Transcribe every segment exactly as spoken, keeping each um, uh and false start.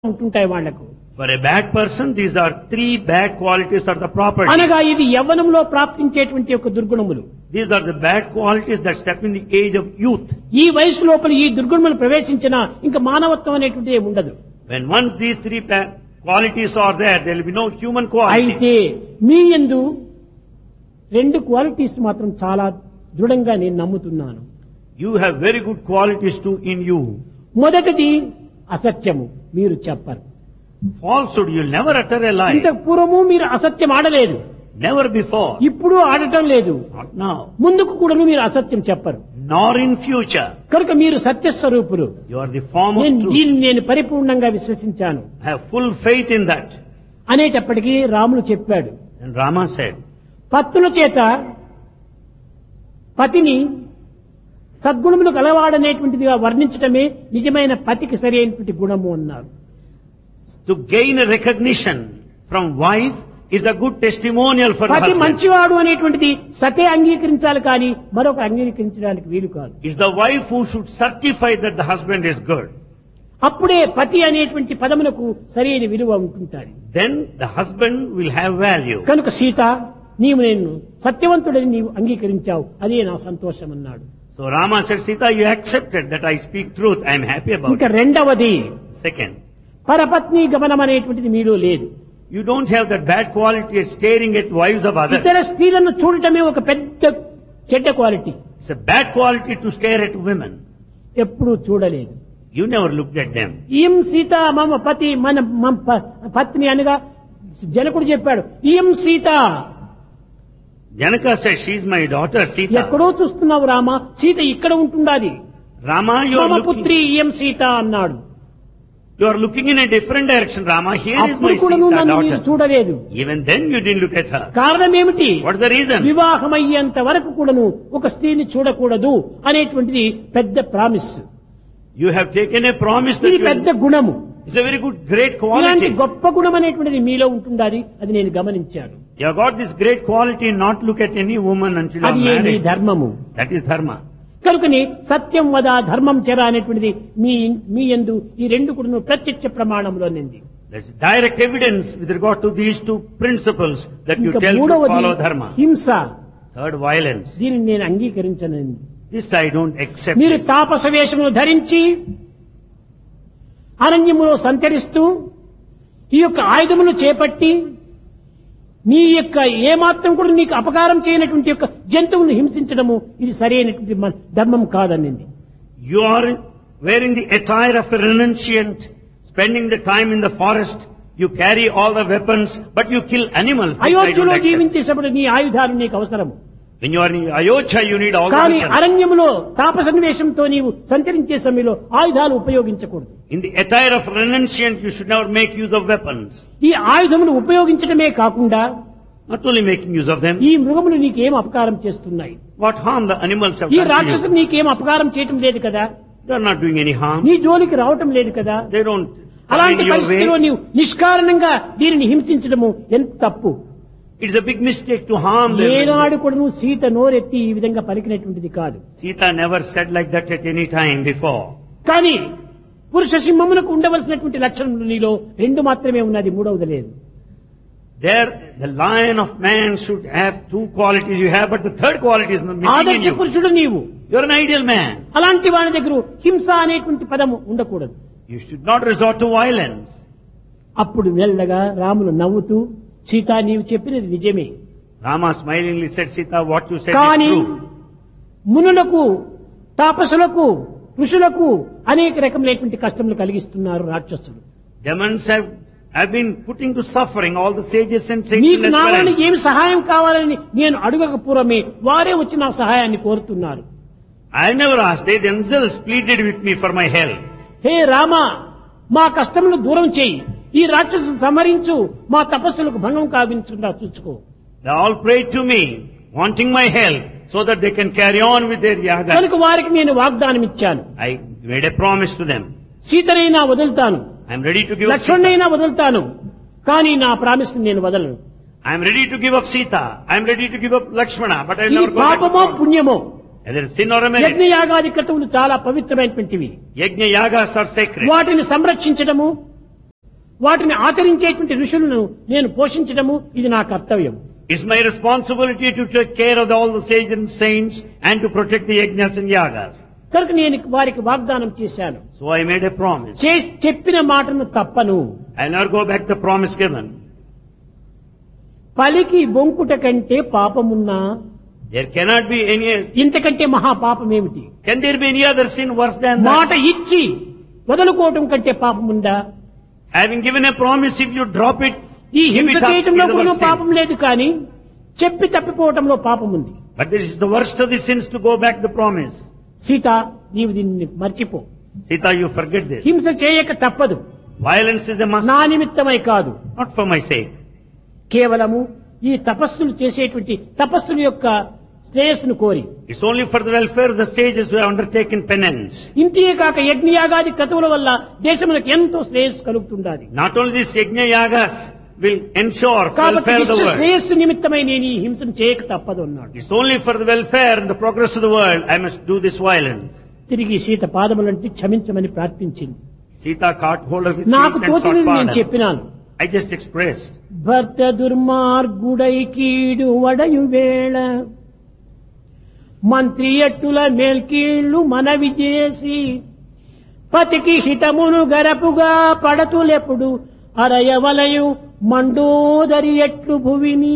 ఉంటుంటాయి వాళ్లకు. For a bad person, these are three bad qualities of the property. అనగా ఇది యవ్వనంలో ప్రాప్తించేటువంటి ఒక దుర్గుణములు. These are the bad qualities that step in the age of youth. ఈ వయసు లోపల ఈ దుర్గుణములు ప్రవేశించినా ఇంకా మానవత్వం అనేటువంటిది ఏమి ఉండదు. When once these three bad qualities are there, there will be no human quality. అయితే మీ యందు రెండు క్వాలిటీస్ మాత్రం చాలా దృఢంగా నేను నమ్ముతున్నాను. You have very good qualities too in you. మొదటిది అసత్యము, మీరు చెప్పరు. Falsehood, you'll never utter a lie. ఇంతకు పూర్వము మీరు అసత్యం ఆడలేదు, Never before. ఇప్పుడు ఆడటం లేదు, Not now. ముందుకు కూడా మీరు అసత్యం చెప్పరు. Nor in future. కనుక మీరు సత్యస్వరూపులు. You are the form of నేను truth. దీన్ని నేను పరిపూర్ణంగా విశ్వసించాను I have full faith in that. అనేటప్పటికీ రాములు చెప్పాడు, And Rama said, పత్తుల చేత పతిని సద్గుణములు గలవాడనేటువంటిదిగా వర్ణించటమే నిజమైన పతికి సరి అయినటువంటి గుణము అన్నారు. to gain a recognition from wife is a good testimonial for the పతి husband. మంచివాడు అనేటువంటిది సతే అంగీకరించాలి కానీ మరొక అంగీకరించడానికి వీలు కాదు. It's the wife who should certify that the husband is good. అప్పుడే పతి అనేటువంటి పదమునకు సరైన విలువ ఉంటుంటారు. Then the husband will have value. కనుక సీత, నీవు నేను సత్యవంతుడని నీవు అంగీకరించావు, అదే నా సంతోషం అన్నాడు. So Rama said, Sita, you accepted that I speak truth. I am happy about ఇంకా it. రెండవది Second, పరపత్ని గమనం అనేటువంటిది మీలో లేదు. you don't have that bad quality of staring at wives of others. ఇతర స్త్రీలను చూడటమే ఒక పెద్ద చెడ్డ quality. It's a bad quality to stare at women. ఎప్పుడూ చూడలేదు. You never looked at them. ఈం Sita మమ పతి మన మమ ప- పత్ని అనగా జనకుడు చెప్పాడు, ఈం Sita. Janaka said, she is my daughter, Sita. ఎక్కడో చూస్తున్నావు రామ, సీత ఇక్కడ ఉంటుండాది. Rama, you are మమ looking, పుత్రి ఈం సీత అన్నాడు. you are looking in a different direction, Rama. Here is అప్పుడు my కూడా నువ్వు Sita నన్ను మీరు daughter. చూడలేదు. Even then you didn't look at her. కారణం ఏమిటి? What's the reason? వివాహం అయ్యేంత వరకు కూడాను ఒక స్త్రీని చూడకూడదు అనేటువంటిది పెద్ద promise. You have taken a promise that ఇది you పెద్ద గుణము. it's a very good, great ఇలాంటి quality. గొప్ప గుణం అనేటువంటిది మీలో ఉంటుండాలి, అది నేను గమనించాను. You have got this great quality not look at any woman until you are అది ఏ మీ married. ధర్మము. That is dharma. కనుకని సత్యం వద ధర్మం చెర అనేటువంటిది మీ మీ యందు ఈ రెండు కూడా ప్రత్యక్ష ప్రమాణంలో నింది. There's direct evidence with regard to these two principles that you ఇంకా tell to మూడవది follow dharma. హింస. Third, violence. దీనిని నేను అంగీకరించనండి. This I don't accept. మీరు it. తాపస వేషమును ధరించి అరణ్యములో సంచరిస్తూ ఈ యొక్క ఆయుధమును చేపట్టి నీ యొక్క ఏమాత్రం కూడా నీకు అపకారం చేయనటువంటి యొక్క జంతువులను హింసించడము ఇది సరైనటువంటి మన ధర్మం కాదనింది. You are wearing the attire of a renunciant, spending the time in the forest. You carry all the weapons, but you kill animals. This I don't అయోధ్యలో accept. జీవించేటప్పుడు నీ ఆయుధాలు నీకు అవసరము. When you are in Ayodhya, you need all the కానీ weapons. అరణ్యములో తాపసన్వేషంతో నీవు సంచరించే సమయంలో ఆయుధాలు ఉపయోగించకూడదు. In the attire of renunciant, you should never make use of weapons. ఈ ఆయుధమును ఉపయోగించడమే కాకుండా Not only making use of them, ఈ మృగములు నీకేం అపకారం చేస్తున్నాయి? what harm the animals have ఈ done to రాక్షసులు you. నీకేం అపకారం చేయటం లేదు కదా, They are not doing any harm. నీ జోలికి రావటం లేదు కదా. They don't come అలాంటి in your పరిస్థితిలో way. నీవు నిష్కారణంగా దీనిని హింసించడము ఎంత తప్పు. It's a big mistake to harm them. ఏనాడు కూడా నువ్వు సీత నోరెత్తి ఈ విధంగా పలికినటువంటిది కాదు. Sita never said like that at any time before. కానీ పురుష సింహమునకు ఉండవలసినటువంటి లక్షణములు నీలో రెండు మాత్రమే ఉన్నది, మూడవది లేదు. There, the lion of man should have two qualities you have, but the third quality is missing in ఆదర్శ you. పురుషుడు నీవు. You're an ideal man. అలాంటి వాని దగ్గర హింస అనేటువంటి పదము ఉండకూడదు. You should not resort to violence. అప్పుడు మెల్లగా రాములు నవ్వుతూ, సీత నీవు చెప్పినది నిజమే, Rama smilingly said, Sita, what you said కానీ is true. మునులకు తాపసులకు ఋషులకు అనేక రకములైనటువంటి కష్టములు కలిగిస్తున్నారు రాక్షసులు. Demons have, have been putting to suffering all the sages and saints నీకు in నా వలన Esperance. ఏమి సహాయం కావాలని నేను అడగక పూర్వమే వారే వచ్చి నా సహాయాన్ని కోరుతున్నారు. I never asked. They themselves pleaded with me for my help. హే రామ, మా కష్టములు దూరం చేయి, ఈ రాక్షసులు సంహరించు, మా తపస్సులకు భంగం కావించకుండా చూసుకో. They all prayed to me, wanting my help, so that they can carry on with their yagas. కనుక వారికి నేను వాగ్దానం ఇచ్చాను, I made a promise to them. సీతనైనా వదులుతాను, I am ready to give up Sita. లక్ష్మణ్ణైనా వదులుతాను, కానీ నా ప్రామిస్ నేను వదలను. I am ready to give up Sita. I am ready to give up Lakshmana, but I will ఇది never go back to పాపమో God. పుణ్యమో, Either sin or a merit. యజ్ఞయాగాది క్రతువులు చాలా పవిత్రమైనటువంటివి. Yajna yagas are sacred. వాటిని సంరక్షించడము వాటిని ఆచరించేటువంటి ఋషులను నేను పోషించడము ఇది నా కర్తవ్యం. It's my responsibility to take care of all the sages and saints and to protect the yajnas and yagas. కనుక నేను వారికి వాగ్దానం చేశాను. So I made a promise. చే- చెప్పిన మాటను తప్పను. I'll not go back the promise given. పలికి బొంకుట కంటే పాపమున్నా There cannot be any, ఇంతకంటే మహా పాపమేమిటి? can there be any other sin worse than మాట that? ఇచ్చి వదులుకోవటం కంటే పాపముందా? Having given a promise, if you drop it, ఈ give హింస it up, చేయటంలో is the కూడా worst sin. పాపం లేదు, కానీ చెప్పి తప్పిపోవటంలో పాపం ఉంది. But this is the worst of the sins to go back the promise. Sita, నీవు దీన్ని మర్చిపో. Sita, you forget this. హింస చేయక తప్పదు. Violence is a must, నా నిమిత్తమై కాదు, not for my sake. కేవలము ఈ తపస్సులు చేసేటువంటి తపస్సుల యొక్క శ్రేయస్సును కోరి, It's only for the welfare of the sages who have undertaken penance. ఇంతే కాక యజ్ఞయాగాది క్రతువుల వల్ల దేశమునకు ఎంతో శ్రేయస్సు కలుగుతుండాలి. Not only these yajna yagas will ensure కాబట్టి welfare of the విశ్వ world. శ్రేయస్సు నిమిత్తమై నేను ఈ హింసను చేయక తప్పదు అన్నాడు. It's only for the welfare and the progress of the world I must do this violence. తిరిగి సీత పాదములంటే క్షమించమని ప్రార్థించింది. Sita caught hold of his నాకు feet and తోచినది sought నేను pardon. చెప్పినాను. I just expressed. భర్త దుర్మార్గుడై కీడు వడయు వేళ మంత్రి ఎట్టుల మేల్కీళ్లు మనవి చేసి పతికి హితమును గరపుగా పడతులెప్పుడు అరయవలయు మండోదరి ఎట్లు భువిని.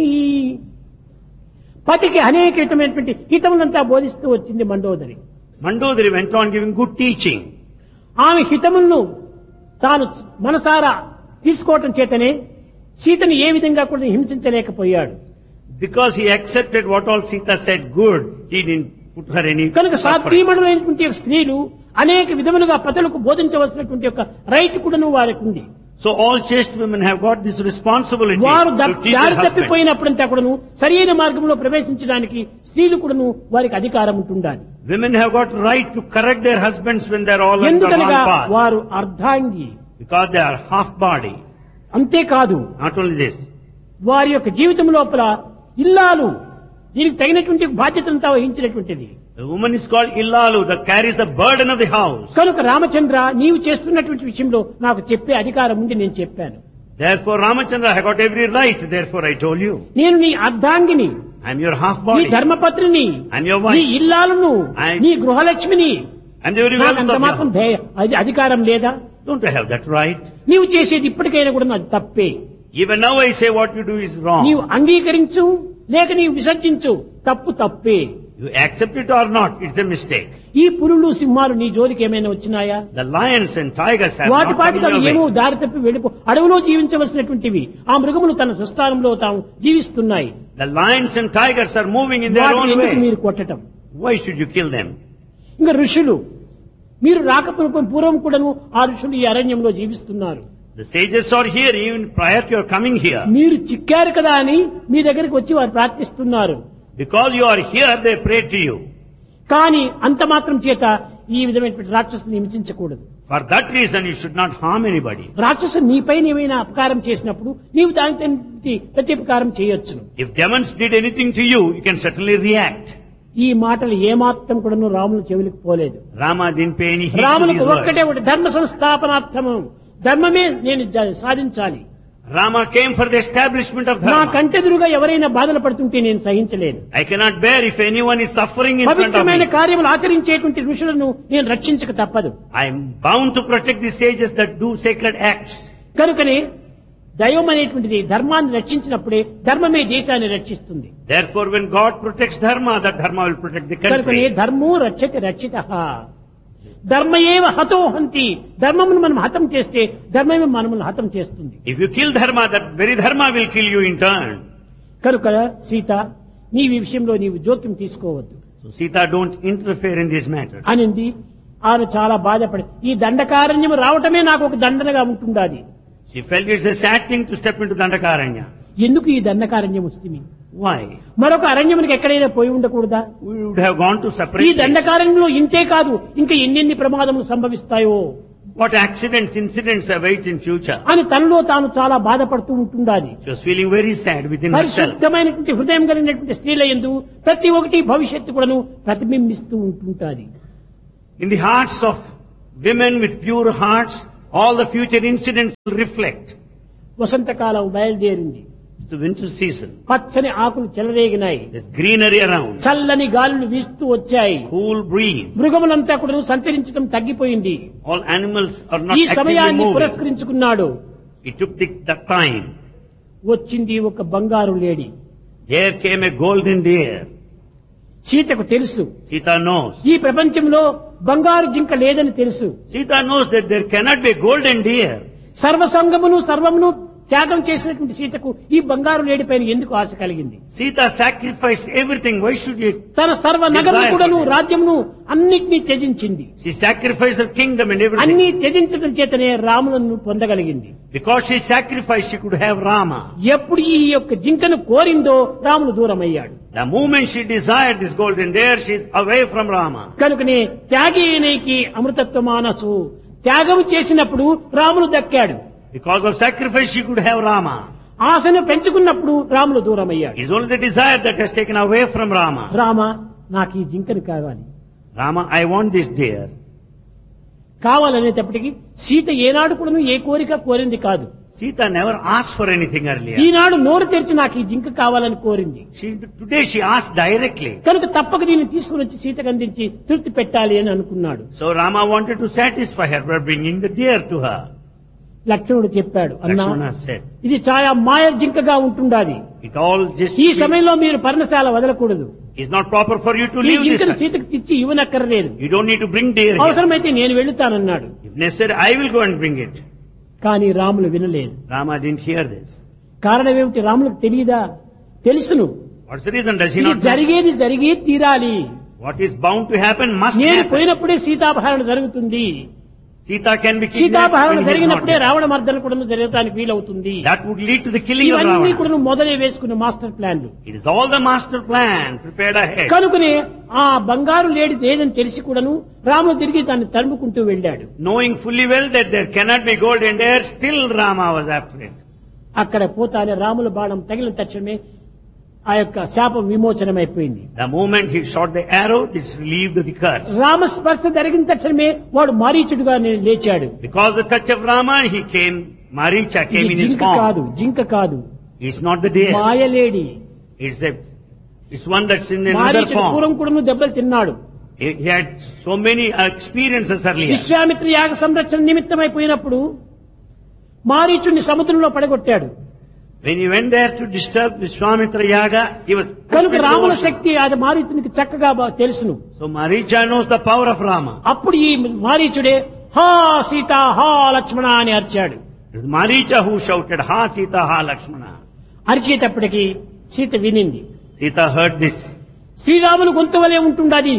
పతికి అనేకమైనటువంటి హితములంతా బోధిస్తూ వచ్చింది Mandodari. Mandodari went on giving good teaching. ఆమె హితములను తాను మనసారా తీసుకోవటం చేతనే సీతను ఏ విధంగా కూడా హింసించలేకపోయాడు. Because he accepted what all Sita said good, he didn't put her any కనుక suffering. సాత్వీమణులైనటువంటి యొక్క స్త్రీలు అనేక విధములుగా పతులకు బోధించవలసినటువంటి యొక్క రైట్ కూడాను వారికి ఉంది. So all chaste women have got this responsibility వారు to ద- teach their దారి husbands. తప్పిపోయినప్పుడంతా కూడాను సరైన మార్గంలో ప్రవేశించడానికి స్త్రీలు కూడాను వారికి అధికారం ఉంటుండాలి. Women have got right to correct their husbands when they're all on the ఎందుకనగా wrong path. వారు అర్ధాంగి. Because they are half body. అంతేకాదు, Not only this, వారి యొక్క జీవితం లోపల ఇల్లాలు దీనికి తగినటువంటి బాధ్యతలంతా వహించినటువంటిది. the woman is called Illalu, that carries the burden of the house. కనుక రామచంద్ర, నీవు చేస్తున్నటువంటి విషయంలో నాకు చెప్పే అధికారం ఉంది, నేను చెప్పాను. Therefore, Ramachandra, I got every right. Therefore, I told you. నేను నీ అర్ధాంగిని, I'm your half నీ body. ధర్మపత్రిని, I'm your నీ wife. ఇల్లాలను, I- నీ గృహలక్ష్మిని. I'm the very నాకు wealth అంత of మాత్రం your ధైర్యం, అది అధికారం లేదా? Don't I have that right? నీవు చేసేది ఇప్పటికైనా కూడా అది తప్పే. Even now I say what you do is నీవు wrong. అంగీకరించు లేక నీవు విసర్జించు, తప్పు తప్పే. You accept it or not, it's a mistake. ఈ పులులు సింహాలు నీ జోలికి ఏమైనా వచ్చినాయా? The lions and tigers have వాటి not పాటి come అవి your ఏమో way. దారి తప్పి వెళ్ళిపో అడవిలో జీవించవలసినటువంటివి ఆ మృగములు తన స్వస్థానంలో తాము జీవిస్తున్నాయి. The lions and tigers are moving in their వాటిని own ఎందుకు way. మీరు కొట్టటం? Why should you kill them? ఇంకా ఋషులు, మీరు రాకపోవడం పూర్వం కూడాను ఆ ఋషులు ఈ అరణ్యంలో జీవిస్తున్నారు. The sages are here even prior to your coming here. మీరు చిక్కారు కదా అని మీ దగ్గరికి వచ్చి వారు ప్రార్థిస్తున్నారు. Because you are here, they pray to you. కానీ అంత మాత్రం చేత ఈ విధమైనటువంటి రాక్షసుని హింసించకూడదు. For that reason, you should not harm anybody. రాక్షసుడు నీపై ఏమైనా అపకారం చేసినప్పుడు నీవు దానికి ప్రత్యుపకారం చేయొచ్చును. If demons did anything to you, you can certainly react. ఈ మాటలు ఏమాత్రం కూడాను రాముని చెవులకు పోలేదు. Rama didn't pay any heed to రామునికి these ఒక్కటే words. ఒకటి, ధర్మ సంస్థాపనార్థము, ధర్మమే నేను జ- సాధించాలి. Rama came for the establishment of నా dharma. కంటెదురుగా ఎవరైనా బాధలు పడుతుంటే నేను సహించలేను. I cannot bear if anyone is suffering in front of పవిత్రమైన me. కార్యములు ఆచరించేటువంటి ఋషులను నేను రక్షించక తప్పదు. I am bound to protect the sages that do sacred acts. కనుకనే దైవం అనేటువంటిది ధర్మాన్ని రక్షించినప్పుడే ధర్మమే దేశాన్ని రక్షిస్తుంది. Therefore, when God protects dharma, that dharma will protect the కనుకనే country. ధర్మో రక్షతి రక్షితః. ధర్మయేవ హతో హంతి. ధర్మమును మనం హతం చేస్తే ధర్మమే మనమును హతం చేస్తుంది. If you kill dharma, that very dharma will kill you in turn. కనుక సీత, నీవు ఈ విషయంలో నీవు జోక్యం తీసుకోవద్దు So Sita, don't interfere in these matters. అనింది. ఆమె చాలా బాధపడి, ఈ దండకారణ్యం రావటమే నాకు ఒక దండనగా ఉంటుండాది. She felt it's a sad thing to step into Dandakaranya. ఎందుకు ఈ దండకారణ్యం వస్తుంది? Why? మరొక అరణ్యమునికి ఎక్కడైనా పోయి ఉండకూడదా? We would have gone to ఈ separate places. దండకారణ్యంలో ఇంతే కాదు, ఇంకా ఎన్నెన్ని ప్రమాదములు సంభవిస్తాయో What accidents, incidents await in future. అని తనలో తాను చాలా బాధపడుతూ ఉంటుండాలి. She was feeling very sad within herself. పరిశుద్ధమైనటువంటి హృదయం కలిగినటువంటి స్త్రీల యందు ప్రతి ఒక్కటి భవిష్యత్తు కూడాను ప్రతిబింబిస్తూ ఉంటుంటాది. In the hearts of women with pure hearts, All the future incidents will reflect. వసంతకాలం బయలుదేరింది. It's the winter season. పచ్చని ఆకులు చెలరేగినాయి. There's greenery around. చల్లని గాలులు వీస్తూ వచ్చాయి. Cool breeze. మృగములంతా కూడా సంచరించడం తగ్గిపోయింది. All animals are not ఈ actively సమయాన్ని moving. పురస్కరించుకున్నాడు. He took the, the time. వచ్చింది ఒక బంగారు లేడి. There came a golden deer. సీతకు తెలుసు, Sita knows. ఈ ప్రపంచంలో బంగారు జింక లేదని తెలుసు. Sita knows that there cannot be a golden deer. సర్వసంగమును సర్వమును త్యాగం చేసినటువంటి సీతకు ఈ బంగారు లేడి పైన ఎందుకు ఆశ కలిగింది? Sita sacrificed everything. Why should you? తన సర్వ నగరములను రాజ్యమును అన్నిటినీ త్యజించింది. She sacrificed her kingdom and everything. అన్ని త్యజించడం చేతనే రాములను పొందగలిగింది. Because she sacrificed, she could have Rama. ఎప్పుడు ఈ యొక్క జింకను కోరిందో Ramulu దూరమయ్యాడు. The moment she desired this golden deer, she is away from Rama. కనుకనే త్యాగేనేకి అమృతత్వ మానసు, త్యాగం చేసినప్పుడు Ramulu దక్కాడు. Because of sacrifice, she could have Rama. ఆశను పెంచుకున్నప్పుడు Ramulu దూరమయ్యాడు. It is only the desire that has taken away from Rama. Rama, నాకు ఈ జింకను కావాలి. Rama, I want this deer. కావాలనేటప్పటికీ Sita ఏనాడు కూడా ఏ కోరిక కోరింది కాదు. Sita never asked for anything earlier. ఈనాడు నోరు తెరిచి నాకు ఈ జింక కావాలని కోరింది. She, today she asked directly. కనుక తప్పక దీన్ని తీసుకుని వచ్చి సీతకు అందించి తృప్తి పెట్టాలి అని అనుకున్నాడు. So Rama wanted to satisfy her by bringing the deer to her. లక్ష్మణుడు చెప్పాడు, అన్నా Lakshmana said, ఇది చాలా మాయ జింకగా ఉంటుండాది. it all just ఈ సమయంలో మీరు పర్ణశాల వదలకూడదు. is not proper for you to ఈ leave this. జింకను సీతకు తెచ్చి ఇవ్వనక్కర్లేదు. You don't need to bring deer here. అవసరమైతే నేను వెళ్తానన్నాడు. If necessary, I will go and bring it. కానీ రాములు వినలేదు. Rama didn't hear this. కారణం ఏమిటి? రాములకు తెలియదా? తెలుసును. What's the reason? Does he ఇది not know? జరిగేది జరిగే తీరాలి. What is bound to happen must నేను happen. పోయినప్పుడే సీతాపహరణ జరుగుతుంది. Sita can be kidnapped సీతాపహరణ when he is not జరిగినప్పుడే there. Ravana మర్దన కూడా జరగడానికి వీలవుతుంది. That would lead to the killing of ఇవన్నీ Ravana. కూడా మొదలే వేసుకున్న మాస్టర్ ప్లాన్లు. It is all the master plan prepared ahead. కనుకనే ఆ బంగారు లేడి ఏదని తెలిసి కూడాను రాముడు తిరిగి దాన్ని తరుముకుంటూ వెళ్ళాడు. Knowing fully well that there cannot be golden deer, still Rama was after it. అక్కడ పోతానే రాముల బాణం తగిలిన తక్షణమే ఆ యొక్క శాపం విమోచనమైపోయింది. The moment he shot the arrow, this relieved the curse. రామస్పర్శ జరిగిన తక్షణమే వాడు మారీచుడుగా లేచాడు. Because the touch of Rama, he came, Maricha came ఇది in his జింక కాదు, form. జింక కాదు, It's not the deer. మాయలేడి. It's a, it's one that's in another మారీచుడు పూర్వం form. కూడా దెబ్బలు తిన్నాడు. He he had so many experiences earlier. Vishwamitra యాగ సంరక్షణ నిమిత్తమైపోయినప్పుడు మారీచుడిని సముద్రంలో పడగొట్టాడు. When he went there to disturb Vishwamitra Yaga, he was pushed కనుక into the రాముల ocean. శక్తి అది మారీచునికి చక్కగా బా- తెలుసును. So Maricha knows the power of Rama. అప్పుడు ఈ మారీచుడే హా సీత హా లక్ష్మణ అని అరిచాడు. It was Maricha who shouted, Ha Sita, Ha Lakshmana. అరిచేటప్పటికి Sita వినింది. Sita heard this. Sriramulu గొంతు వలె ఉంటుండది.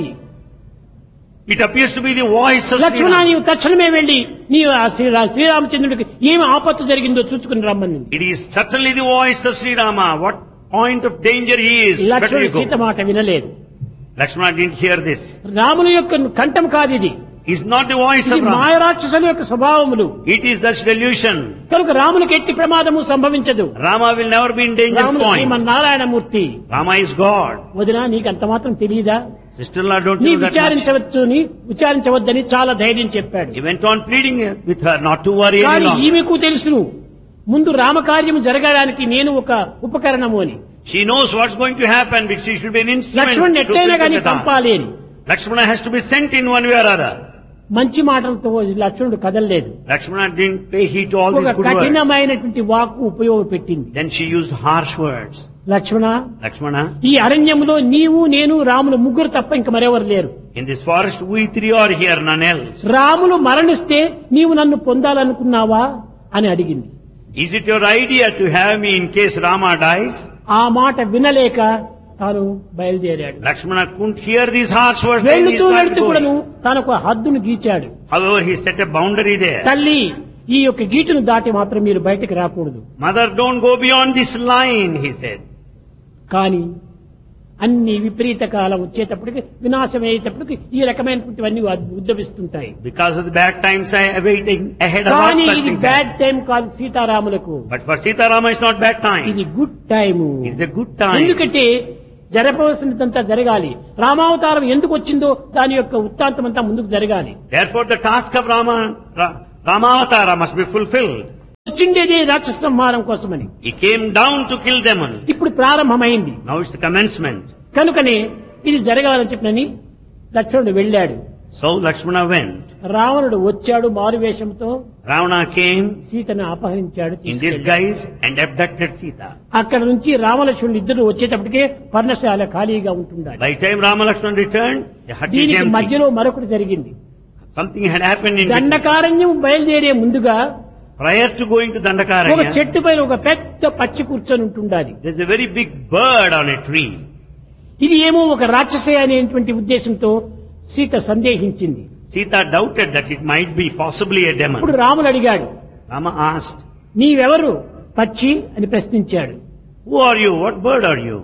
It appears to be the voice of Lakshmana, Sri నీవు తక్షణమే వెళ్లి నీవు ఆ శ్రీరా శ్రీరామచంద్రుడికి ఏమి ఆపత్తు జరిగిందో చూసుకుని రమ్మని. It is certainly the voice of Sri Rama. What point of danger he is. Better లక్ష్మణుడు you సీత go. మాట వినలేదు. Lakshmana didn't hear this. రాముల యొక్క కంఠం కాదు ఇది. It's not the voice ఇది of Rama. మాయరాక్షసుల యొక్క స్వభావములు. It is the delusion. కనుక రామునికి ఎట్టి ప్రమాదము సంభవించదు. Rama will never be in danger's రాముడు point. Srimannarayanamurthy. Rama is God. వదినా, నీకు అంత మాత్రం తెలియదా? Sister-in-law, don't నీ you know that much? విచారించవచ్చు విచారించవద్దని చాలా ధైర్యం చెప్పాడు. He went on pleading with her not to worry any కానీ longer. ఈమెకు తెలుసును ముందు రామకార్యం జరగడానికి నేను ఒక ఉపకరణము అని. She knows what's going to happen, but she should be an instrument Laxman to ఎట్టైనా fulfill కానీ the task. పంపాలి అని. Lakshmana has to be sent in one way or other. మంచి మాటలతో లక్ష్మణుడు కదలలేదు. Lakshmana didn't pay heed to all ఒక these good words. కఠినమైనటువంటి వాక్కు ఉపయోగపెట్టింది. Then she used harsh words. Lakshmana, Lakshmana, ఈ అరణ్యంలో నీవు నేను రాములు ముగ్గురు తప్ప ఇంక మరెవరు లేరు. in this forest we three are here, none else. Ramulu మరణిస్తే నీవు నన్ను పొందాలనుకున్నావా అని అడిగింది. Is it your idea to have me in case Rama dies? ఆ మాట వినలేక తాను బయలుదేరాడు. Lakshmana couldn't hear these harsh words. Then he వెళుతూ started వెళుతూ కూడాను going. తనకు హద్దును గీచాడు. However, he set a boundary there. తల్లి, ఈ యొక్క గీటును దాటి మాత్రం మీరు బయటకు రాకూడదు. Mother, don't go beyond this line, he said. కానీ అన్ని విపరీత కాలం వచ్చేటప్పటికి వినాశం అయ్యేటప్పటికి ఈ రకమైనటువంటివన్నీ ఉద్భవిస్తుంటాయి. Because of the bad times I awaiting ahead of us, కానీ such ఇది things బ్యాడ్ happen. టైం కాదు సీతారాములకు. But for Sita Rama, it's not bad time. ఇది good time. It's a good time. ఎందుకంటే జరపవలసినదంతా జరగాలి. రామావతారం ఎందుకు వచ్చిందో దాని యొక్క వృత్తాంతం అంతా ముందుకు జరగాలి. Therefore, the task of Rama, Ra- Ramavatara must be fulfilled. వచ్చిండేదే రాక్షస సంహారం కోసమని. He came down to kill demons. ఇప్పుడు ప్రారంభమైంది. Now it's the commencement. కనుకనే ఇది జరగాలని చెప్పినని లక్ష్మణుడు వెళ్ళాడు. So Lakshmana went. రావణుడు వచ్చాడు మారువేషంతో. Ravana came సీతను అపహరించాడు. in disguise and abducted Sita. అక్కడ నుంచి రామలక్ష్మణుడు ఇద్దరు వచ్చేటప్పటికే పర్ణశాల ఖాళీగా ఉంటుండాలి. By the time Rama Lakshmana returned, the hut is దీనికి empty. మధ్యలో మరొకటి జరిగింది. Something had happened in between. Dandakaranya బయలుదేరే ముందుగా Prior to going to ఒక Dandakaranya, చెట్టు పైన ఒక పెద్ద పచ్చి కూర్చొని ఉంటుండాలి. there's a very big bird on a tree. ఇది ఏమో ఒక రాక్షసే అనేటువంటి ఉద్దేశంతో Sita సందేహించింది. Sita doubted that it might be possibly a ఇప్పుడు demon. రాముడు అడిగాడు, Rama asked, నీవెవరు పక్షి అని ప్రశ్నించాడు. who are you? What bird are you?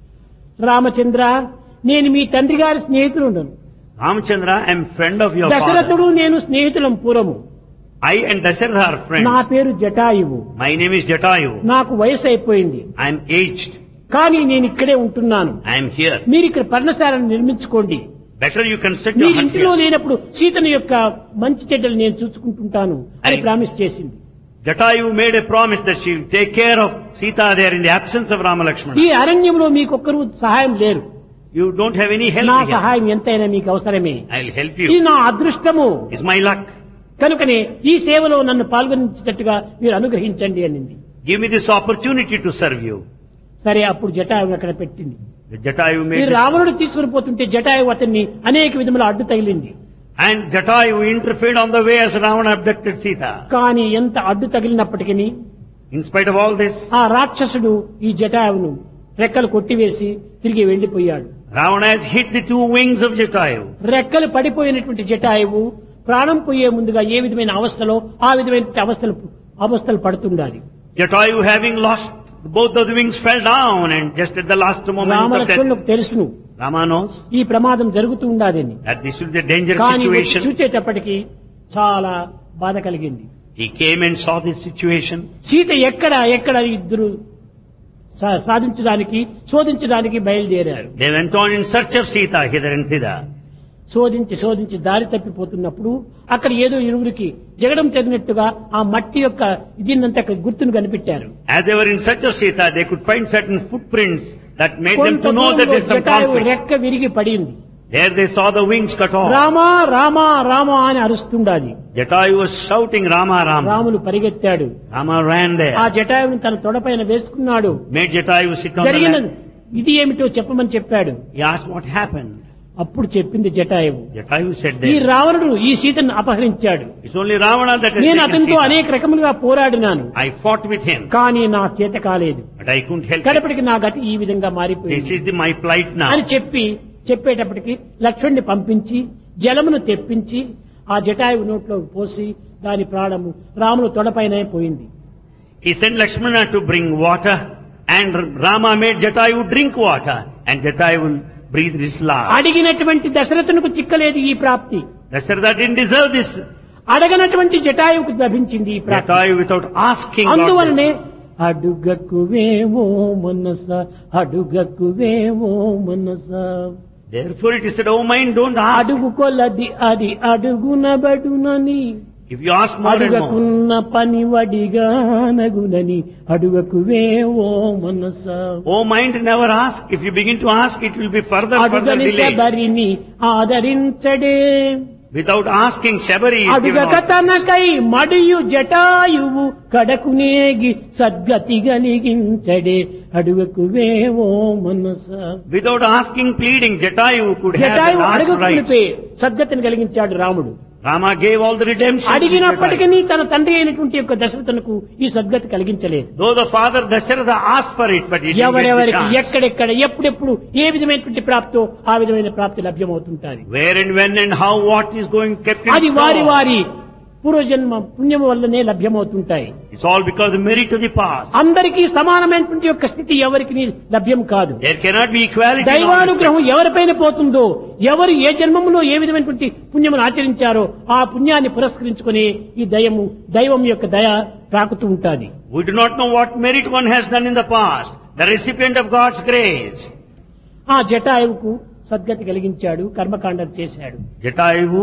Ramachandra, నేను మీ తండ్రి గారి స్నేహితుడు. Ramachandra, I am friend of your దశరథుడు father. నేను స్నేహితులం పూర్వము. I and Dasharatha are నా friends. పేరు Jatayu. My name is Jatayu. నాకు వయసు అయిపోయింది, I am aged. కానీ నేను ఇక్కడే ఉంటున్నాను. I am here. మీరు ఇక్కడ పర్ణశాలను నిర్మించుకోండి. Better you construct me your hut ఇంటిలో here. లేనప్పుడు సీతను యొక్క మంచి చెడ్డలు నేను చూసుకుంటుంటాను అని I- ప్రామిస్ చేసింది. Jatayu made a promise that she will take care of Sita there in the absence of Rama ఈ Lakshmana. అరణ్యంలో మీకొక్కరు సహాయం లేరు. You don't have any help నా here. సహాయం ఎంతైనా మీకు అవసరమే. I'll help ఇది you. నా అదృష్టము. It's my luck. కనుకనే ఈ సేవలో నన్ను పాల్గొనించేటట్టుగా మీరు అనుగ్రహించండి అనింది. Give me this opportunity to serve you. సరే, అప్పుడు జటాయువు అక్కడ పెట్టింది. The Jatayu ఈ made this, రావణుడు తీసుకుని పోతుంటే జటాయువు అతన్ని అనేక విధముల అడ్డు తగిలింది. and Jatayu interfered on the way as Ravana abducted Sita. కానీ ఎంత అడ్డు తగిలినప్పటికీ In spite of all this, ఆ రాక్షసుడు ఈ జటాయువును రెక్కలు కొట్టివేసి తిరిగి వెళ్లిపోయాడు. Ravana has hit the two wings of Jatayu. రెక్కలు పడిపోయినటువంటి జటాయువు ప్రాణం పోయే ముందుగా ఏ విధమైన అవస్థలో ఆ విధమైన అవస్థలు అవస్థలు పడుతుండాలి. Jatayu, having lost both of the wings, fell down, and just at the last moment of death, రామలక్ష్మణులకు తెలుసును Rama knows ఈ ప్రమాదం జరుగుతూ ఉండాలని. that this will be a dangerous కానీ వచ్చి situation. చూచేటప్పటికి చాలా బాధ కలిగింది. He came and saw this situation. Sita ఎక్కడ ఎక్కడ ఇద్దరు సా- సాధించడానికి శోధించడానికి బయలుదేరారు. They went on in search of Sita hither and thither. శోధించి శోధించి దారి తప్పిపోతున్నప్పుడు అక్కడ ఏదో ఇరువురికి జగడం చదివినట్టుగా ఆ మట్టి యొక్క దీన్నంతా గుర్తును కనిపెట్టారు. As they were in search of Sita, they could find certain footprints that made them కొంత to know that దూరంలో there's some జటాయువు conflict. రెక్క విరిగి పడింది. There they saw the wings cut off. Rama Rama Rama అని అరుస్తుండాది. Jatayu was shouting Rama Rama. Ramulu పరిగెత్తాడు. Rama ran ఆ there. జటాయువుని తన తొడపైన వేసుకున్నాడు. Made Jatayu sit on the జరిగిన lap. ఇది ఏమిటో చెప్పమని చెప్పాడు. He asked what happened. అప్పుడు చెప్పింది జటాయువు, Jatayu said ఈ that రావణుడు ఈ సీతను అపహరించాడు. it's only Ravana that has నేను taken అతనితో Sita. అనేక రకములుగా పోరాడినాను, I fought with him, కానీ నా చేత కాలేదు. but I couldn't help it. కడపటికి నా గతి ఈ విధంగా This మారిపోయింది is the, my plight now. అని చెప్పి చెప్పేటప్పటికి లక్ష్మణ్ణి పంపించి జలమును తెప్పించి ఆ జటాయువు నోట్లో పోసి దాని ప్రాణము రాముడు తొడపైనే పోయింది. He sent Lakshmana to bring water, and Rama made Jatayu drink water, and Jatayu breathed his last. అడిగినటువంటి దశరథునికి చిక్కలేదు ఈ ప్రాప్తి. Dasharatha didn't deserve this. అడగనటువంటి జటాయువుకు లభించింది ఈ ప్రాప్తి. Jatayu, without asking, got అందువలనే this. అడుగక్కువేవో మనస అడుగక్కువేవో మనస Therefore it is said, oh mind, don't ask. అడుగు కొలది అది అడుగునబడునని If you ask more and more, అడుగకున్న పని వడిగానగునని అడుగకువేవో మనస oh mind, never ask. If you begin to ask, it will be further, further అడుగని delay. శబరిని ఆదరించడే Without asking, Shabari is given అడుగక order. తనకై మడియు Jatayu కడకునేగి సద్గతి గలిగించడే అడుగకువేవో మనస Without asking, pleading, Jatayu could have the Jatayu last అడుగుకునిపే rights. సద్గతిని కలిగించాడు రాముడు. Rama gave all the redemption to అడిగినప్పటికీ Jatayu. తన తండ్రి అయినటువంటి యొక్క దశరథునకు ఈ సద్గతి కలిగించలేదు. Though the father Dasharatha asked for it, but he didn't get the ఎవరెవరికి chance. ఎక్కడెక్కడ ఎప్పుడెప్పుడు ఏ విధమైనటువంటి ప్రాప్తో ఆ విధమైన ప్రాప్తి లభ్యమవుతుంటారు. Where and when and how what is going kept in అది వారి store. వారి పూర్వజన్మ పుణ్యము వల్లనే లభ్యమవుతుంటాయి. It's all because of the merit of the past. అందరికీ సమానమైనటువంటి యొక్క స్థితి ఎవరికి లభ్యం కాదు. There cannot be equality in all దైవానుగ్రహం respects. ఎవరిపైన పోతుందో, ఎవరు ఏ జన్మములో ఏ విధమైనటువంటి పుణ్యమును ఆచరించారో ఆ పుణ్యాన్ని పురస్కరించుకుని ఈ దయము దైవం యొక్క దయ తాకుతూ ఉంటాది. We do not know what merit one has done in the past. The recipient of God's grace. ఆ జటాయువుకు సద్గతి కలిగించాడు, కర్మకాండం చేశాడు. Jatayu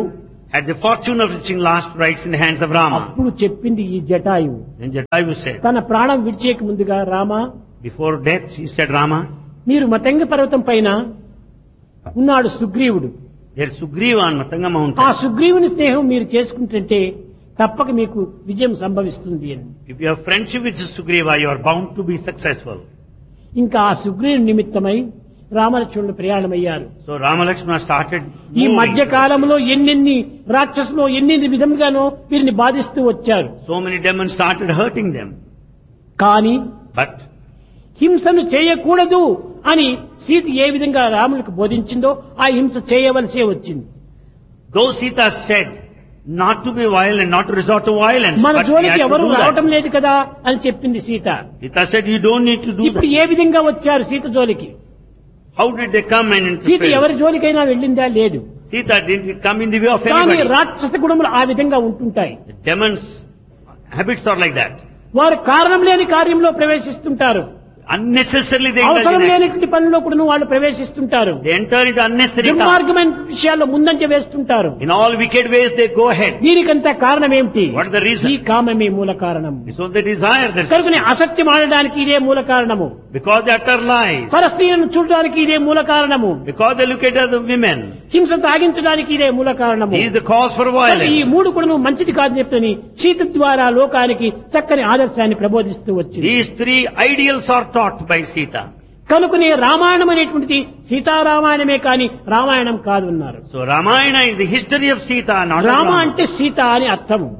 had the fortune of reaching last rites in the hands of Rama. అప్పుడు చెప్పింది ఈ జటాయువు. Then Jatayu said, తన ప్రాణం విడిచేక ముందుగా, Rama, before death, she said, Rama, మీరు మతంగ పర్వతం పైన ఉన్నాడు సుగ్రీవుడు. there is Sugriva on Matanga ఆ mountain. సుగ్రీవుని స్నేహం మీరు చేసుకుంటుంటే తప్పక మీకు విజయం సంభవిస్తుంది అని. If you have friendship with Sugriva, you are bound to be successful. ఇంకా ఆ సుగ్రీవుని నిమిత్తమై రామలక్ష్మణులు ప్రయాణమయ్యారు. So Rama Lakshmana started ఈ moving. మధ్య కాలంలో ఎన్నెన్ని రాక్షసులు ఎన్నెన్ని విధముగానో వీరిని బాధిస్తూ వచ్చారు. So many demons started hurting them. కానీ But హింసను చేయకూడదు అని సీత ఏ విధంగా రాములకు బోధించిందో ఆ హింస చేయవలసే వచ్చింది. though Sita said not to be violent, not to resort to violence, మన but we జోలికి had to ఎవరు do రావటం that. లేదు కదా అని చెప్పింది Sita. Sita said, you don't need to do ఇప్పుడు that. ఏ విధంగా వచ్చారు సీత జోలికి? How did they come and Sita interfere? ఎవరి జోలికైనా వెళ్ళిందా? లేదు. Sita didn't come in the way of కానీ anybody. రాక్షస గుణములు ఆ విధంగా ఉంటుంటాయి. The demons' habits are like that. వారు కారణం లేని కార్యంలో ప్రవేశిస్తుంటారు. Unnecessarily they indulge అవసరం in act. లేనటువంటి పనిలో కూడా వాళ్ళు ప్రవేశిస్తుంటారు. They enter into unnecessary tasks. దుర్మార్గమైన విషయాల్లో ముందంజ వేస్తుంటారు. In all wicked ways they go ahead. దీనికంతా కారణం ఏమిటి? What is the reason? ఈ కామమే మూల కారణం. It's only the desire that's కనుకనే అసత్యం ఆడడానికి ఇదే మూల కారణము. because they utter lies. పరస్త్రీలను చూడడానికి ఇదే మూల కారణము. Because they look at other women. హింస సాగించడానికి ఇదే మూల కారణము. He is the cause for ఈ violence. మూడు కూడా మంచిది కాదు చెప్తని సీత ద్వారా లోకానికి చక్కని ఆదర్శాన్ని ప్రబోధిస్తూ వచ్చింది. These three ideals are taught by Sita. కనుకనే రామాయణం అనేటువంటిది సీతారామాయణమే కాని రామాయణం కాదు అన్నారు. So Ramayana is the history of Sita, not of Rama Rama. అంటే సీత అని అర్థము.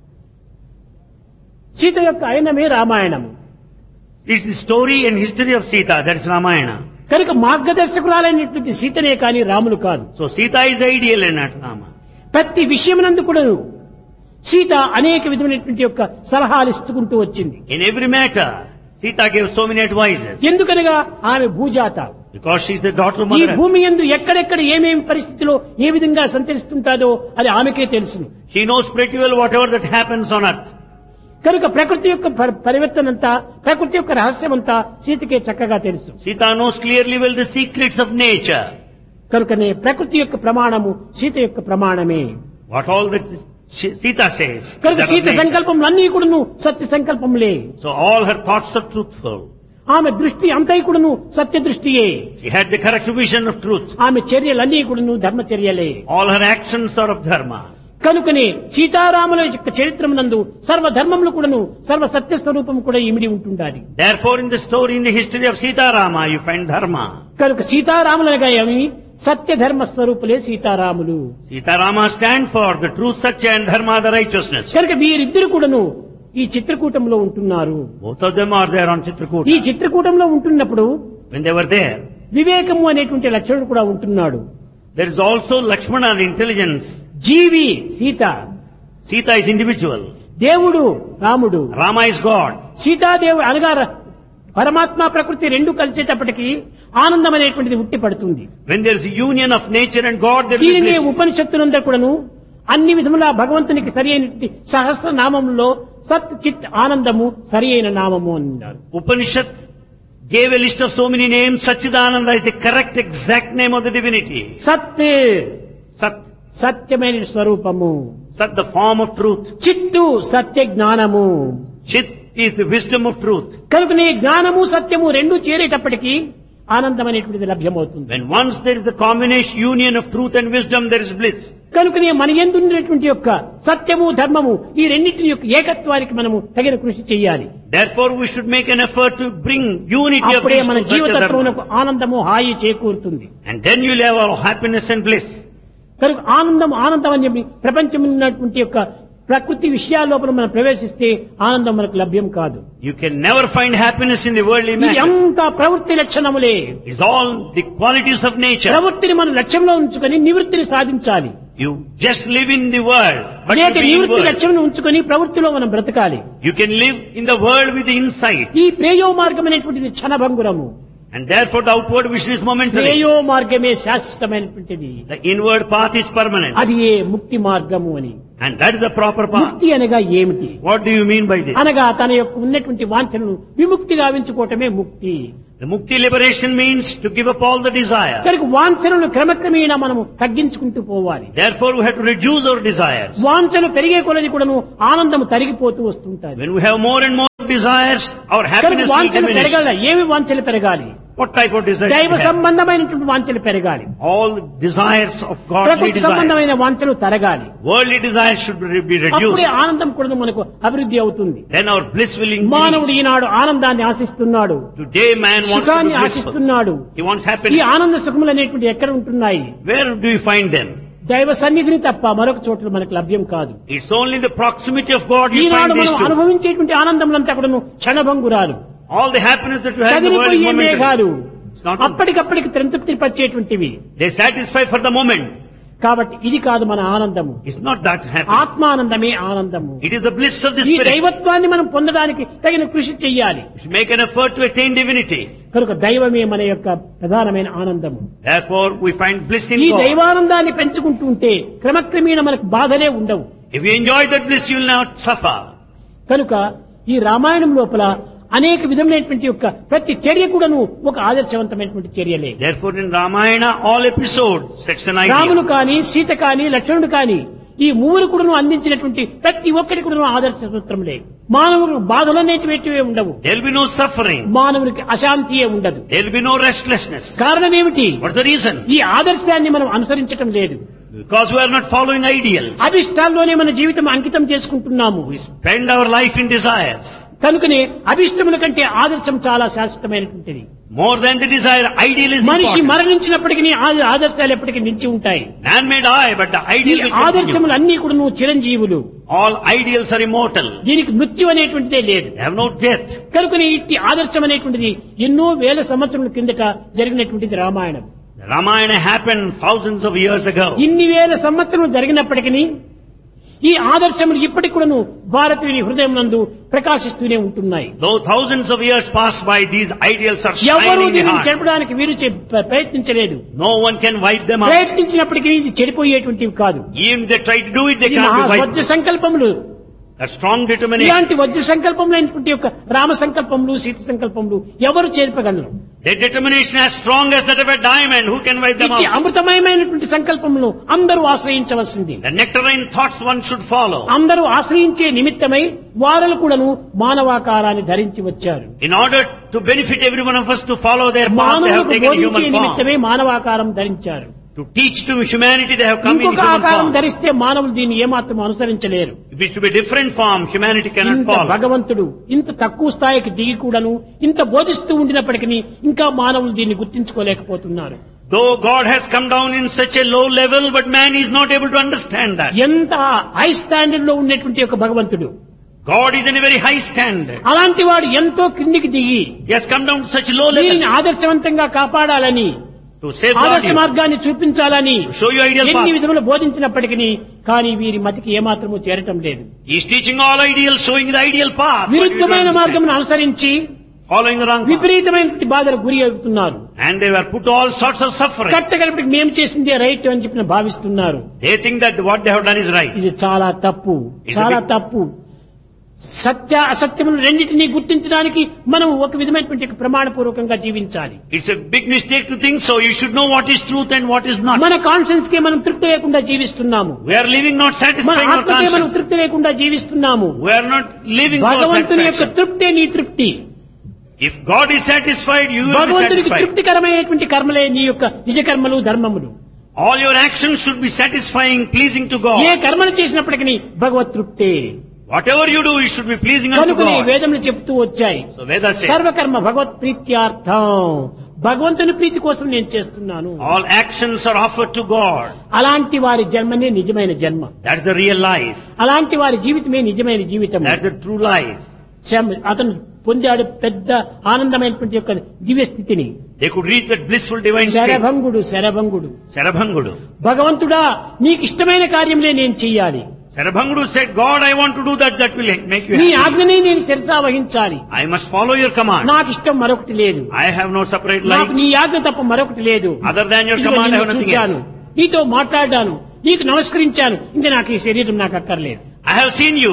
సీత యొక్క ఆయనమే రామాయణము. It's the story and history of Sita, that is Ramayana. కనుక మార్గదర్శకురాలైనటువంటి సీతనే కాని రాములు కాదు. So Sita is ideal and not Rama. ప్రతి విషయమునందు కూడా సీత అనేక విధమైనటువంటి యొక్క సలహాలు ఇస్తుకుంటూ వచ్చింది. In every matter, Sita gave so many advices. ఎందుకనగా ఆమె భూజాత. Because she is the daughter of ఈ Mother. భూమి యందు ఎక్కడెక్కడ ఏమేమి పరిస్థితిలో ఏ విధంగా సంచరిస్తుంటాదో అది ఆమెకే తెలుసును. She knows pretty well whatever that happens on earth. కనుక ప్రకృతి యొక్క పరి- పరివర్తనంతా ప్రకృతి యొక్క రహస్యమంతా సీతకే చక్కగా తెలుసు. Sita knows clearly well the secrets of nature. కనుకనే ప్రకృతి యొక్క ప్రమాణము సీత యొక్క ప్రమాణమే. What all that She- Sita says. is కనుక that of సీత nature. సంకల్పములన్నీ కూడాను సత్య సంకల్పములే. So all her thoughts are truthful. ఆమె దృష్టి అంతై కూడాను సత్య దృష్టియే. She had the correct vision of truth. ఆమె చర్యలన్నీ కూడాను ధర్మచర్యలే. All her actions are of dharma. కనుకనే సీతారాముల యొక్క చరిత్రమునందు సర్వధర్మములు కూడాను సర్వ సత్య స్వరూపం కూడా ఇమిడి ఉంటుండాలి. Therefore in the story, in the history of Sita Rama, you find dharma. కనుక సీతారాములనగా ఏమి సత్య ధర్మ స్వరూపులే సీతారాములు. Sita Rama stand for the truth, satya and dharma, the righteousness. కనుక వీరిద్దరు కూడాను ఈ చిత్రకూటంలో ఉంటున్నారు. Both of them are there on ఈ Chitrakuta. చిత్రకూటంలో ఉంటున్నప్పుడు When they were there, వివేకము అనేటువంటి లక్షణుడు కూడా ఉంటున్నాడు. there is also Lakshmana, the intelligence. G V Sita, Sita is individual. దేవుడు రాముడు. Rama is God. సీతాదేవి అనగా ర- పరమాత్మ ప్రకృతి రెండు కలిసేటప్పటికీ ఆనందం అనేటువంటిది ఉట్టి పడుతుంది. When there is a union of nature and God, there is దీనిని bliss. ఉపనిషత్తులందరూ కూడాను అన్ని విధముల భగవంతునికి సరి అయినటువంటి సహస్ర నామములో సత్ చిత్ ఆనందము సరి అయిన నామము అన్నారు. Upanishad gave a list of so many names. Sachidananda is the correct exact name of the divinity. సత్ Sat, సత్యమైన స్వరూపము, Sat the form of truth. చిత్తు సత్య జ్ఞానము. Chit is the wisdom of truth. కనుకనే జ్ఞానము సత్యము రెండు చేరేటప్పటికీ ఆనందం అనేటువంటిది లభ్యమవుతుంది. When once there is the combination, union of truth and wisdom, there is bliss. కనుకనే మన యందు ఉన్నటువంటి యొక్క సత్యము ధర్మము ఈ రెండింటి యొక్క ఏకత్వానికి మనము తగిన కృషి చేయాలి. Therefore we should make an effort to bring unity of అప్పుడే these మన two, Satya, జీవితత్వమునకు Dharma. ఆనందము హాయి చేకూరుతుంది. And then you will have all happiness and bliss. కనుక ఆనందం ఆనందం అని చెప్పి ప్రపంచం ఉన్నటువంటి యొక్క ప్రకృతి విషయాల లోపల మనం ప్రవేశిస్తే ఆనందం మనకు లభ్యం కాదు. You can never find happiness in the worldly ఇది matter. అంతా ప్రవృత్తి లక్షణములే. It's all the qualities of nature. ప్రవృత్తిని మనం లక్ష్యంలో ఉంచుకొని నివృత్తిని సాధించాలి. You just live in the world, but you అనేక be in నివృత్తి world. లక్ష్యం ఉంచుకొని ప్రవృత్తిలో మనం బ్రతకాలి. You can live in the world with the insight. ఈ ప్రేయో మార్గం అనేటువంటిది క్షణభంగురము. And therefore the outward vision is momentary. ప్రేయో మార్గమే శాశ్వతమైనటువంటిది. The inward path is permanent. అది ఏ ముక్తి మార్గము అని. And that is the proper path. ముక్తి అనగా ఏమిటి? What do you mean by this? అనగా తన యొక్క ఉన్నటువంటి వాంఛనను విముక్తి గావించుకోవటమే ముక్తి. The mukti liberation means to give up all the desire. కనుక వాంఛనను క్రమక్రమేణా మనము తగ్గించుకుంటూ పోవాలి. Therefore we have to reduce our desires. వాంఛన పెరిగే కొలది కూడాను ఆనందం తరిగిపోతూ వస్తుంటాయి. When we have more and more desires, our కనుక happiness will వాంఛన diminish. పెరగాలి. ఏమి వాంఛలు పెరగాలి? What type of desires? దైవ we have? సంబంధమైనటువంటి వాంఛలు పెరగాలి. All the desires of godly ప్రకృతి desires. సంబంధమైన వాంఛలు తరగాలి. Worldly desires should be be అప్పుడే reduced. ఆనందం కూడా మనకు అభివృద్ధి అవుతుంది. Then our bliss will మానవుడు increase. ఈనాడు ఆనందాన్ని ఆశిస్తున్నాడు, Today man wants to సుఖాన్ని be blissful. ఆశిస్తున్నాడు. He wants ఈ happiness. ఆనంద సుఖములు అనేటువంటి ఎక్కడ ఉంటున్నాయి? Where do you find them? దైవ సన్నిధిని తప్ప మరొక చోట్ల మనకు లభ్యం కాదు. It's only in the proximity of God you Eenadu find these మనం two. అనుభవించేటువంటి ఆనందములంతా కూడాను క్షణభంగురాలు, All the happiness that you have in the world is కదిలిపోయే మేఘాలు, momentary. It's not. అప్పటికప్పటికి త్రంతృప్తి పరిచేటువంటివి. They satisfy for the moment. కాబట్టి ఇది కాదు మన ఆనందము. It's not that happiness. ఆత్మానందమే ఆనందము. It is the bliss of the ఈ spirit. దైవత్వాన్ని మనం పొందడానికి తగిన కృషి చెయ్యాలి. We should make an effort to attain divinity. కనుక దైవమే మన యొక్క ప్రధానమైన ఆనందము. Therefore we find bliss in ఈ God. దైవానందాన్ని పెంచుకుంటూ ఉంటే క్రమక్రమేణా మనకు బాధలే ఉండవు. If you enjoy that bliss, you will not suffer. కనుక ఈ రామాయణం లోపల అనేక విధమైనటువంటి యొక్క ప్రతి చర్య కూడాను ఒక ఆదర్శవంతమైనటువంటి చర్యలే. Therefore in Ramayana all episodes sets an Ramulu idea. కాని, సీత కాని, లక్ష్మణుడు కాని ఈ మూడు కూడాను అందించినటువంటి ప్రతి ఒక్కటి కూడాను ఆదర్శ సూత్రములే. మానవుడు బాధలు అనేటివి ఉండవు. There will be no suffering. మానవునికి అశాంతియే ఉండదు. There will be no restlessness. కారణం ఏమిటి? What's the reason? ఈ ఆదర్శాన్ని మనం అనుసరించటం లేదు. Because we are not following ideals. అభిష్టాల్లోనే మన జీవితం అంకితం చేసుకుంటున్నాము. We spend our life in desires. కనుకనే అభిష్టముల కంటే ఆదర్శం చాలా శాశ్వతమైనటువంటిది. More than the desire, ideal is మనిషి important. మరణించినప్పటికీ ఆ- ఆదర్శాలు ఎప్పటికీ నిలిచి ఉంటాయి. Man may die, but the ఈ ideal will continue. ఆదర్శములు అన్ని కూడా నువ్వు చిరంజీవులు. All ideals are immortal. దీనికి మృత్యు అనేటువంటిదే లేదు. They have no death. కనుకనే ఇట్టి ఆదర్శం అనేటువంటిది ఎన్నో వేల సంవత్సరముల కిందట జరిగినటువంటిది Ramayanam. The Ramayana happened thousands of years ago. ఇన్ని వేల సంవత్సరములు జరిగినప్పటికీ ఈ ఆదర్శములు ఇప్పటికి కూడాను భారతీయుని హృదయం నందు ప్రకాశిస్తూనే ఉంటున్నాయి. Though thousands of years pass by, these ideals are ఎవరు shining in the దీనిని heart. చెరపడానికి వీరు చే- ప్రయత్నించలేదు. No one can wipe them out. ప్రయత్నించినప్పటికీ ఇది చెడిపోయేటువంటివి కాదు. Even if they try to do it, they ఈ can't be మహా wiped. Vajra సంకల్పములు, That strong determination. ఇలాంటి వజ్ర సంకల్పములైనటువంటి యొక్క రామ సంకల్పములు, సీత సంకల్పములు ఎవరు చేర్పగలరు? Their determination as strong as that of a diamond. Who can wipe them ఇట్టి out? అమృతమయమైనటువంటి సంకల్పములు అందరూ ఆశ్రయించవలసింది. The nectarine thoughts one should follow. అందరూ ఆశ్రయించే నిమిత్తమై వారలు కూడాను మానవాకారాన్ని ధరించి వచ్చారు. In order to benefit every one of us to follow their path, they have మానవులకు taken a బోధించే human నిమిత్తమే form. మానవాకారం ధరించారు. To teach to humanity, they have come in ఇంకొక human ఆకారం form. ధరిస్తే మానవులు దీన్ని ఏమాత్రం అనుసరించలేరు. If it should be different form, humanity cannot ఇంత follow. భగవంతుడు ఇంత తక్కువ స్థాయికి దిగి కూడాను ఇంత బోధిస్తూ ఉండినప్పటికీ ఇంకా మానవులు దీన్ని గుర్తించుకోలేకపోతున్నారు. Though God has come down in such a low level, but man is not able to understand that. ఎంత హై స్టాండర్డ్ లో ఉన్నటువంటి ఒక భగవంతుడు, God is in a very high standard. అలాంటి వాడు ఎంతో కిందికి దిగి He has come down to such low దీనిని level ఆదర్శవంతంగా కాపాడాలని, to safeguard ఆదర్శ you, మార్గాన్ని చూపించాలని to show you ideal ఎన్ని path. విధములు బోధించినప్పటికీ కానీ వీరి మతికి ఏమాత్రము చేరటం లేదు. He is teaching all ideals, showing the ideal path. but you don't విరుద్ధమైన understand. మార్గమును అనుసరించి Following the wrong path. విపరీతమైనటువంటి బాధలకు గురి అవుతున్నారు. And they were put to all sorts of suffering. కట్టగలిపటికి మేము చేసిందే రైట్ అని చెప్పిన భావిస్తున్నారు. They think that what they have done is right. ఇది చాలా తప్పు, It's a చాలా big- తప్పు. సత్య అసత్యములు రెండింటినీ గుర్తించడానికి మనం ఒక విధమైనటువంటి ప్రమాణపూర్వకంగా జీవించాలి. It's a big mistake to think so. You should know what is truth and what is not. మన కాన్షియన్స్ కే మనం తృప్తి లేకుండా జీవిస్తున్నాము. We are living not మన satisfying our ఆత్మకే మనం conscience. తృప్తి లేకుండా జీవిస్తున్నాము. We are not living for భగవంతుని యొక్క satisfaction. తృప్తే నీ తృప్తి. If God is satisfied, you will be భగవంతునికి satisfied. తృప్తికరమైనటువంటి కర్మలే నీ యొక్క నిజ కర్మలు, ధర్మములు. All your actions should be satifying, pleasing to A God. కర్మను చేసినప్పటికీ భగవత్ తృప్తే. Whatever you do, it should be pleasing unto కనుకనే God. వేదములు చెప్తూ వచ్చాయి, So Vedas says, సర్వకర్మ భగవత్ ప్రీత్యార్థం, భగవంతుని ప్రీతి కోసం నేను చేస్తున్నాను. all actions are offered to God. అలాంటి వారి జన్మనే నిజమైన జన్మ. That's the real life. అలాంటి వారి జీవితమే నిజమైన జీవితం. That's the true life. శం- అతను పొందాడు పెద్ద ఆనందమైనటువంటి యొక్క దివ్య స్థితిని. They could reach that blissful divine state. శరభంగుడు శరభంగుడు Sarabhangudu. భగవంతుడా నీకు ఇష్టమైన కార్యములే నేను చెయ్యాలి, Sarabhangudu said, God, I want to do that, that will make you నీ happy. ఆజ్ఞనే నేను శిరసా వహించాలి, I must follow your command. నాకు ఇష్టం మరొకటి లేదు, I have no separate నాకు నీ life. ఆజ్ఞ తప్ప మరొకటి లేదు. Other than your ఇదిగో command, I నిన్ను have nothing చూచాను, else. నీతో మాట్లాడాను, నీకు నమస్కరించాను, ఇంకా నాకు ఈ శరీరం నాకు అక్కర్లేదు. I have seen you.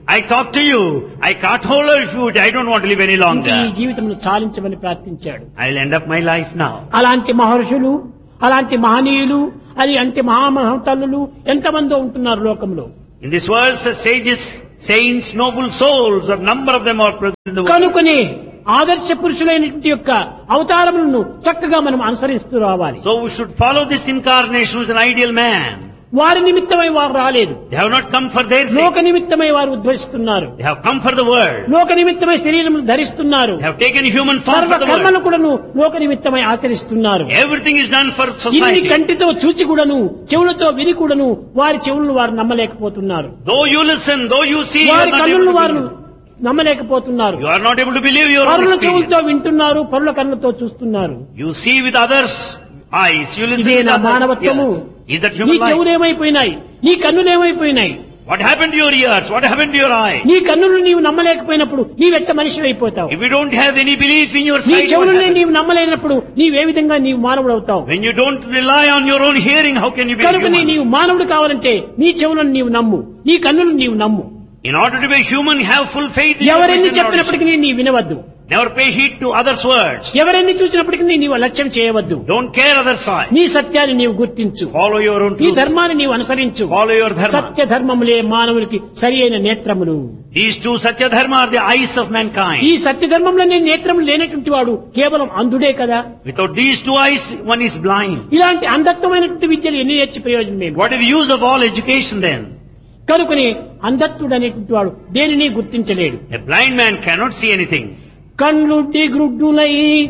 I talk to you. I can't hold you. I don't want to live any ఈ longer. జీవితమును చాలించమని ప్రార్థించాడు. I'll end up my life now. అలాంటి మహర్షులు, అలాంటి మహనీయులు, అది అంటే మహామహతల్లులు ఎంతమందో ఉంటున్నారు లోకంలో. In this world, such sages, saints, noble souls, a number of them are present in the world. కనుకనే ఆదర్శ పురుషులైనటువంటి యొక్క అవతారములను చక్కగా మనం అనుసరిస్తూ రావాలి. So we should follow this incarnation who is an ideal man. వారి నిమిత్తమై వారు రాలేదు. They have not come for their sake. లోక నిమిత్తమై వారు ఉద్భవిస్తున్నారు. They have come for the world. లోక నిమిత్తమై శరీరమును ధరిస్తున్నారు. They have taken human form సర్వ for the కర్మలు world. కూడాను లోక నిమిత్తమై ఆచరిస్తున్నారు. Everything is done for ఇన్ని society. కంటితో చూచి కూడాను, చెవులతో విని కూడాను వారి చెవులను వారు నమ్మలేకపోతున్నారు. Though you listen, though you see, you are వారి not able కన్నులను to వారు believe. నమ్మలేకపోతున్నారు. You are not able to believe your own పరుల experience. చెవులతో వింటున్నారు, పరుల కన్నులతో చూస్తున్నారు. You see with others' eyes. You listen ఇదే with నా others' మానవత్వము. ears. Is that నీ human life? చెవులు ఏమైపోయినాయి, నీ కన్నులు ఏమైపోయినాయి. What happened to your ears? What happened to your eye? నీ కన్నులు నీవు నమ్మలేకపోయినప్పుడు నీవెట్ట మనిషి అయిపోతావు. If you don't have any belief in your నీ sight, what చెవులని happens? నీవు నమ్మలేనప్పుడు నీవే విధంగా నీవు మానవుడు అవుతావు. When you don't rely on your own hearing, how can you be కనుక నీ human? నీవు మానవుడు కావాలంటే నీ చెవులను నీవు నమ్ము, నీ కన్నులు నీవు నమ్ము. In order to be human, have full faith in your ఎవరెన్ని vision and చెప్పినప్పటికీ audition. నీ వినవద్దు. Never pay heed to others' words. ఎవరెన్ని చూసినప్పటికీ నీవు లక్ష్యం చేయవద్దు. Don't care others' side. నీ సత్యాన్ని నీవు గుర్తించు, Follow your own నీ truth. ధర్మాన్ని నీవు అనుసరించు. Follow your dharma. సత్య ధర్మములే మానవునికి సరి అయిన నేత్రములు. These two Satya Dharma are the eyes of ఈ mankind. సత్య ధర్మంలోనే నేత్రములు లేనటువంటి వాడు కేవలం అంధుడే కదా. Without these two eyes, one is blind. ఇలాంటి అంధత్వమైనటువంటి విద్యలు ఎన్ని నేర్చి ప్రయోజనం ఏమి? What is the use of all education then? కనుకని అంధత్తుడు అనేటువంటి వాడు దేనిని గుర్తించలేడు. A blind man cannot see anything. కళ్ళుడ్డి గ్రుడ్డులై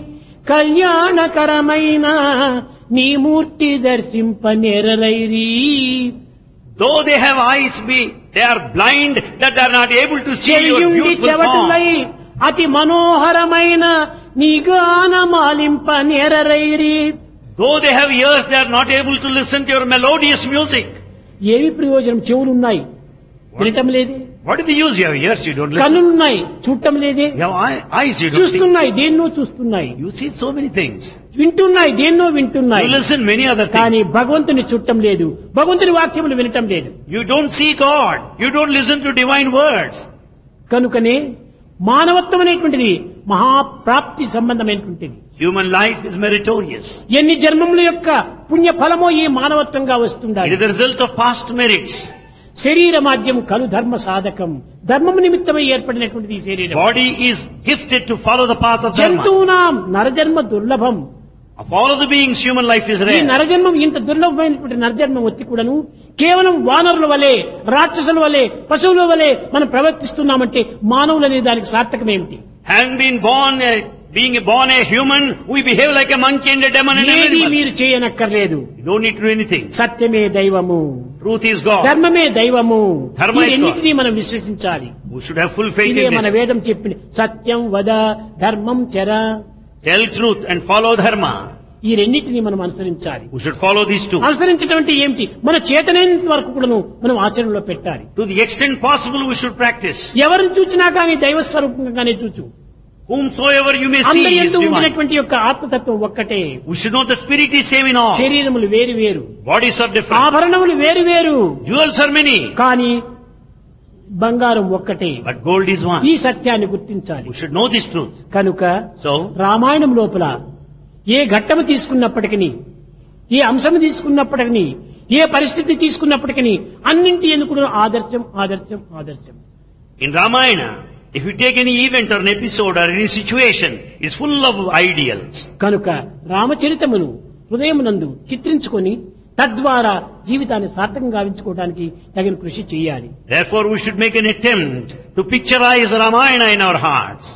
కళ్యాణకరమైన నీ మూర్తి దర్శింప నెరలైరి. Though they have eyes, be they are blind that they are not able to see your చెయ్యుండి beautiful చెవటులై form. అతి మనోహరమైన నీ గానమాలింప నెరలైరి. Though they have ears, they are not able to listen to your melodious music. ఏమి ప్రయోజనం? చెవులున్నాయి, వినటం లేదే. What is the use? You have ears, you don't listen. కన్నులున్నాయి, చూడటం లేదే. You have eye- eyes, you don't see. చూస్తున్నాయి, దేన్నో చూస్తున్నాయి. You see so many things. వింటున్నాయి, దేన్నో వింటున్నాయి. You listen many other కానీ things. భగవంతుని చుట్టం లేదు, భగవంతుని వాక్యములు వినటం లేదు. You don't see God. You don't listen to divine words. కనుకనే మానవత్వం అనేటువంటిది మహాప్రాప్తి సంబంధమైనటువంటిది. Human life is meritorious. ఎన్ని జన్మముల యొక్క పుణ్య ఫలమో ఈ మానవత్వంగా వస్తుండాలి. It is the result of past merits. శరీర మాధ్యం కలు ధర్మ సాధకం. ధర్మము నిమిత్తమై ఏర్పడినటువంటిది ఈ శరీరం. Body is gifted to follow the path of dharma. జంతువునాం నరజన్మ దుర్లభం. Of all of the beings, human life is ఈ rare. నరజన్మం ఇంత దుర్లభమైనటువంటి నరజన్మం వచ్చి కూడాను కేవలం వానరుల వలె, రాక్షసుల వలె, పశువుల వలె మనం ప్రవర్తిస్తున్నామంటే మానవులు అనే దానికి సార్థకం ఏమిటి? Having been born, a, being born a human, we behave like a monkey and a demon and an ఏది animal. మీరు చేయనక్కర్లేదు. You don't need to do anything. సత్యమే దైవము, Truth is God. ధర్మమే దైవము. ధర్మ is ఇవన్నిటినీ మనం విశ్వసించాలి. We should have full faith ఇదే in మన this. వేదం చెప్పిన సత్యం వద ధర్మం చర. Tell truth and follow dharma. ఈ రెండింటినీ మనం అనుసరించాలి. We should follow these two. అనుసరించడం అంటే ఏమిటి? మన చేతనైనంత వరకు కూడాను మనం ఆచరణలో పెట్టాలి. To the extent possible, we should practice. ఎవరిని చూచినా కానీ దైవ స్వరూపంగానే చూచు. Whomsoever you may see అందరి is యందు divine. ఉండినటువంటి యొక్క ఆత్మతత్వం ఒక్కటే. We should know the spirit is same in all. శరీరములు వేరు వేరు, Bodies are different. ఆభరణములు వేరు వేరు, Jewels are many, కానీ బంగారం ఒక్కటే. but gold is one. ఈ సత్యాన్ని గుర్తించాలి. We should know this truth. కనుక So, రామాయణం లోపల ఏ ఘట్టము తీసుకున్నప్పటికీ, ఏ అంశము తీసుకున్నప్పటికీ, ఏ పరిస్థితి తీసుకున్నప్పటికీ అన్నింటి ఎందుకు ఆదర్శం ఆదర్శం ఆదర్శం. in Ramayana, if you take any event or an episode or any situation, it's full of ideals. కనుక రామచరితమును హృదయమునందు చిత్రించుకొని తద్వారా జీవితాన్ని సార్థకంగా గావించుకోవడానికి తగిన కృషి చేయాలి. Therefore, we should make an attempt to picturize Ramayana in our hearts.